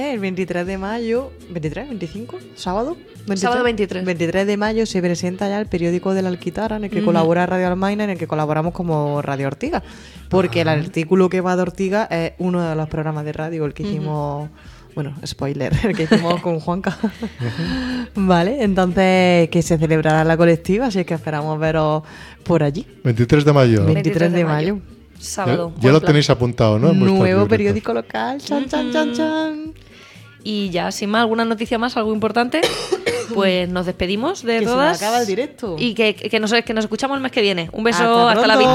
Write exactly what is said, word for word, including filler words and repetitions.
El veintitrés de mayo, ¿veintitrés? ¿veinticinco? ¿Sábado? ¿veintitrés? Sábado veintitrés. veintitrés de mayo se presenta ya el periódico de la Alquitara, en el que uh-huh. colabora Radio Almaina, en el que colaboramos como Radio Ortiga. Porque uh-huh. el artículo que va de Ortiga es uno de los programas de radio, el que hicimos... Uh-huh. Bueno, spoiler, el que hicimos con Juanca. Uh-huh. Vale, entonces que se celebrará la colectiva, así que esperamos veros por allí. veintitrés de mayo. veintitrés de mayo. Sábado. Ya, ya lo tenéis apuntado, ¿no? Nuevo periódico local. Chan, chan, chan, chan. Y ya, sin más, ¿alguna noticia más? ¿Algo importante? Pues nos despedimos de que todas. Se me acaba el directo. Y que, que, nos, que nos escuchamos el mes que viene. Un beso, hasta, hasta la vista.